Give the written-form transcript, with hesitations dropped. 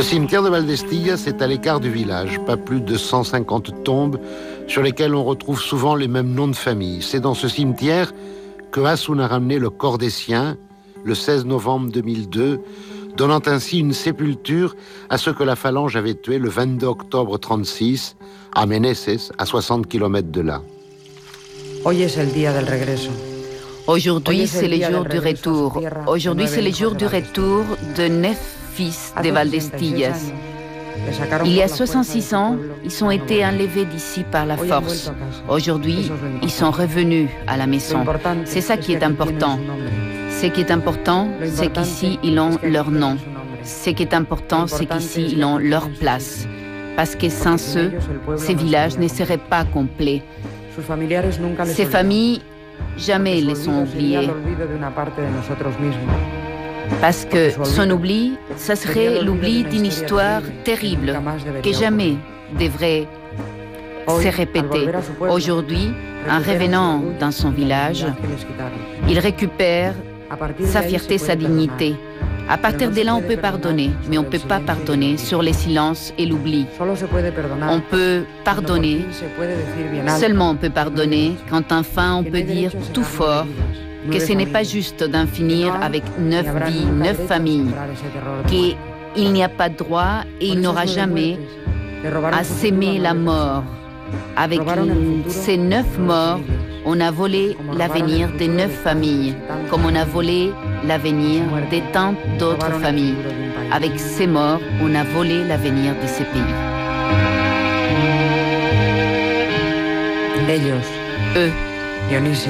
cimetière de Valdestillas est à l'écart du village, pas plus de 150 tombes sur lesquelles on retrouve souvent les mêmes noms de famille. C'est dans ce cimetière que Hassoun a ramené le corps des siens le 16 novembre 2002, donnant ainsi une sépulture à ceux que la Phalange avait tués le 22 octobre 1936 à Meneses, à 60 km de là. Aujourd'hui, c'est le jour du retour. Aujourd'hui, c'est le jour du retour de 9 fils de Valdestillas. Il y a 66 ans, ils ont été enlevés d'ici par la force. Aujourd'hui, ils sont revenus à la maison. C'est ça qui est important. Ce qui est important, c'est qu'ici, ils ont leur nom. Ce qui est important, c'est qu'ici, ils ont leur place. Parce que sans eux, ces villages ne seraient pas complets. Ces familles, jamais les sont oubliées. Parce que son oubli, ça serait l'oubli d'une histoire terrible qui jamais devrait se répéter. Aujourd'hui, en revenant dans son village, il récupère sa fierté, sa dignité. À partir de là, on peut pardonner, mais on ne peut pas pardonner sur les silences et l'oubli. On peut pardonner, seulement on peut pardonner quand enfin on peut dire tout fort que ce n'est pas juste d'en finir avec 9 vies, 9 familles, qu'il n'y a pas de droit et il n'aura jamais à s'aimer la mort. Avec ces 9 morts, on a volé l'avenir des 9 familles, comme on a volé l'avenir de tant d'autres familles. Avec ces morts, on a volé l'avenir de ces pays. Eux.